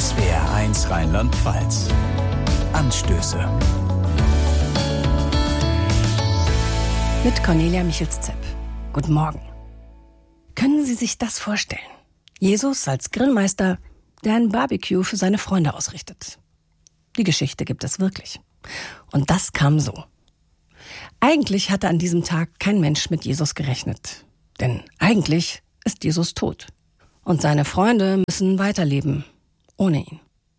SWR1 Rheinland-Pfalz. Anstöße. Mit Cornelia Michels-Zepp. Guten Morgen. Können Sie sich das vorstellen? Jesus als Grillmeister, der ein Barbecue für seine Freunde ausrichtet. Die Geschichte gibt es wirklich. Und das kam so. Eigentlich hatte an diesem Tag kein Mensch mit Jesus gerechnet. Denn eigentlich ist Jesus tot. Und seine Freunde müssen weiterleben, ohne ihn.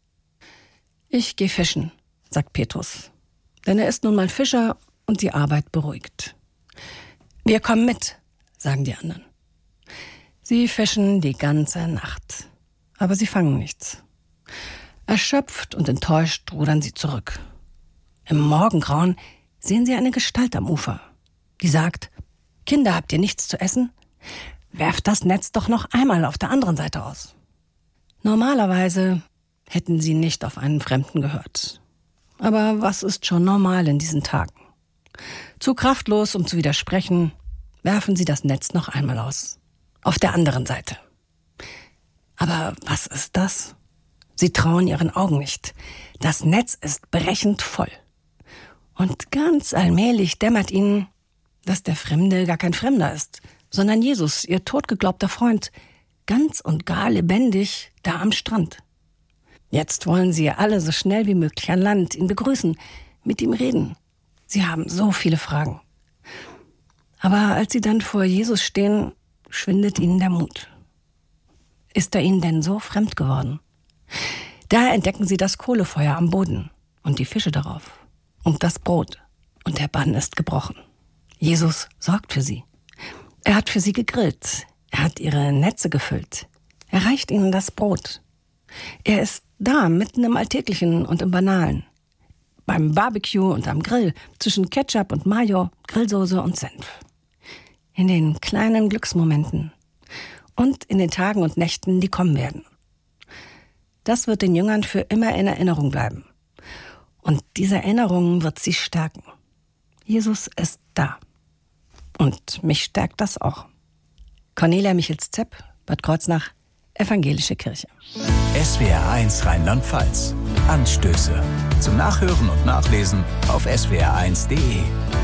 Ich gehe fischen, sagt Petrus. Denn er ist nun mal Fischer und die Arbeit beruhigt. Wir kommen mit, sagen die anderen. Sie fischen die ganze Nacht. Aber sie fangen nichts. Erschöpft und enttäuscht rudern sie zurück. Im Morgengrauen sehen sie eine Gestalt am Ufer. Die sagt: Kinder, habt ihr nichts zu essen? Werft das Netz doch noch einmal auf der anderen Seite aus. Normalerweise hätten sie nicht auf einen Fremden gehört. Aber was ist schon normal in diesen Tagen? Zu kraftlos, um zu widersprechen, werfen sie das Netz noch einmal aus. Auf der anderen Seite. Aber was ist das? Sie trauen ihren Augen nicht. Das Netz ist brechend voll. Und ganz allmählich dämmert ihnen, dass der Fremde gar kein Fremder ist, sondern Jesus, ihr totgeglaubter Freund, ganz und gar lebendig da am Strand. Jetzt wollen sie alle so schnell wie möglich an Land ihn begrüßen, mit ihm reden. Sie haben so viele Fragen. Aber als sie dann vor Jesus stehen, schwindet ihnen der Mut. Ist er ihnen denn so fremd geworden? Da entdecken sie das Kohlefeuer am Boden und die Fische darauf und das Brot. Und der Bann ist gebrochen. Jesus sorgt für sie. Er hat für sie gegrillt. Er hat ihre Netze gefüllt. Er reicht ihnen das Brot. Er ist da, mitten im Alltäglichen und im Banalen. Beim Barbecue und am Grill, zwischen Ketchup und Mayo, Grillsoße und Senf. In den kleinen Glücksmomenten. Und in den Tagen und Nächten, die kommen werden. Das wird den Jüngern für immer in Erinnerung bleiben. Und diese Erinnerung wird sie stärken. Jesus ist da. Und mich stärkt das auch. Cornelia Michels-Zepp, Bad Kreuznach, Evangelische Kirche. SWR1 Rheinland-Pfalz. Anstöße. Zum Nachhören und Nachlesen auf swr1.de.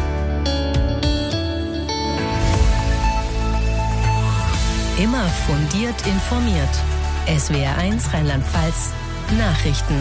Immer fundiert informiert. SWR1 Rheinland-Pfalz Nachrichten.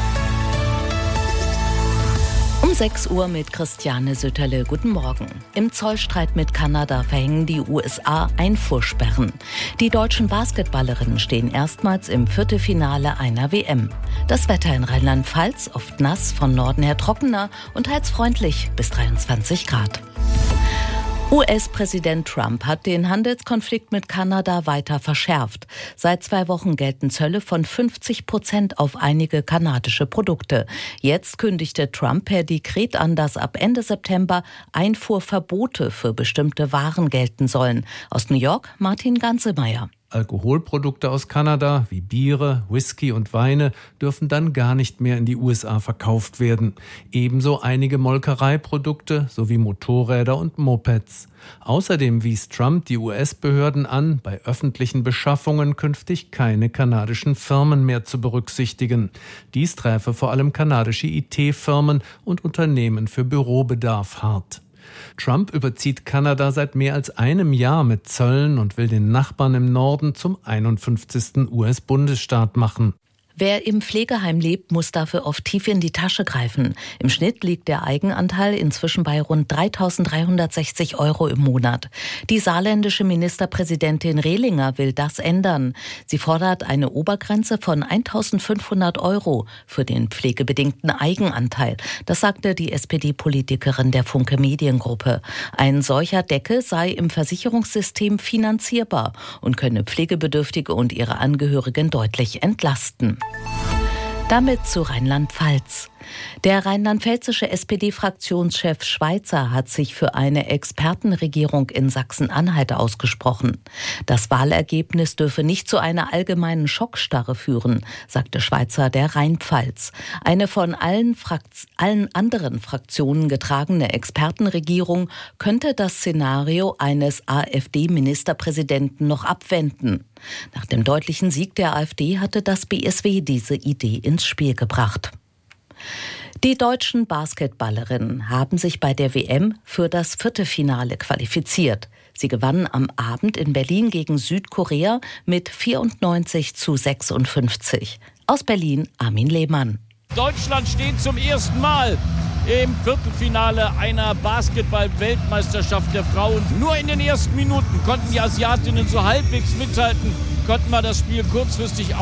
Um 6 Uhr mit Christiane Sütterle. Guten Morgen. Im Zollstreit mit Kanada verhängen die USA Einfuhrsperren. Die deutschen Basketballerinnen stehen erstmals im Viertelfinale einer WM. Das Wetter in Rheinland-Pfalz oft nass, von Norden her trockener und teils freundlich bis 23 Grad. US-Präsident Trump hat den Handelskonflikt mit Kanada weiter verschärft. Seit 2 Wochen gelten Zölle von 50% auf einige kanadische Produkte. Jetzt kündigte Trump per Dekret an, dass ab Ende September Einfuhrverbote für bestimmte Waren gelten sollen. Aus New York Martin Gansemeyer. Alkoholprodukte aus Kanada wie Biere, Whisky und Weine dürfen dann gar nicht mehr in die USA verkauft werden. Ebenso einige Molkereiprodukte sowie Motorräder und Mopeds. Außerdem wies Trump die US-Behörden an, bei öffentlichen Beschaffungen künftig keine kanadischen Firmen mehr zu berücksichtigen. Dies träfe vor allem kanadische IT-Firmen und Unternehmen für Bürobedarf hart. Trump überzieht Kanada seit mehr als einem Jahr mit Zöllen und will den Nachbarn im Norden zum 51. US-Bundesstaat machen. Wer im Pflegeheim lebt, muss dafür oft tief in die Tasche greifen. Im Schnitt liegt der Eigenanteil inzwischen bei rund 3.360 € im Monat. Die saarländische Ministerpräsidentin Rehlinger will das ändern. Sie fordert eine Obergrenze von 1.500 € für den pflegebedingten Eigenanteil. Das sagte die SPD-Politikerin der Funke Mediengruppe. Ein solcher Deckel sei im Versicherungssystem finanzierbar und könne Pflegebedürftige und ihre Angehörigen deutlich entlasten. Damit zu Rheinland-Pfalz. Der rheinland-pfälzische SPD-Fraktionschef Schweizer hat sich für eine Expertenregierung in Sachsen-Anhalt ausgesprochen. Das Wahlergebnis dürfe nicht zu einer allgemeinen Schockstarre führen, sagte Schweizer der Rheinpfalz. Eine von allen anderen Fraktionen getragene Expertenregierung könnte das Szenario eines AfD-Ministerpräsidenten noch abwenden. Nach dem deutlichen Sieg der AfD hatte das BSW diese Idee ins Spiel gebracht. Die deutschen Basketballerinnen haben sich bei der WM für das Viertelfinale qualifiziert. Sie gewannen am Abend in Berlin gegen Südkorea mit 94:56. Aus Berlin Armin Lehmann. Deutschland steht zum ersten Mal im Viertelfinale einer Basketball-Weltmeisterschaft der Frauen. Nur in den ersten Minuten konnten die Asiatinnen so halbwegs mithalten, konnten wir das Spiel kurzfristig